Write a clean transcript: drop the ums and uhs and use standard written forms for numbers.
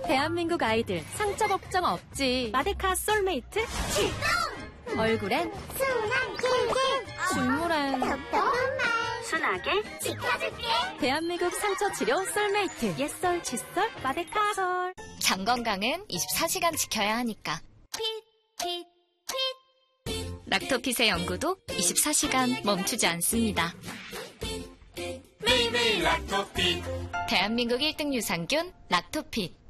대한민국 아이들 상처 걱정 없지. 마데카 솔메이트 출동! 얼굴엔 순한 캔캔 줄무란 똑똑한 말 순하게 지켜줄게. 대한민국 상처 치료 솔메이트. 옛설 칫솔 마데카솔. 장 건강은 24시간 지켜야 하니까. 락토핏의 연구도 24시간 멈추지 않습니다. 매일매일 락토핏. 대한민국 1등 유산균 락토핏.